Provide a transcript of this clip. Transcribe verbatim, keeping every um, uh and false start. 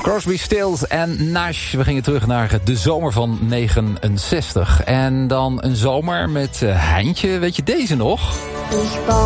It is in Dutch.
Crosby, Stills en Nash. We gingen terug naar de zomer van negenenzestig. En dan een zomer met uh, Heintje. Weet je deze nog? Ik bouw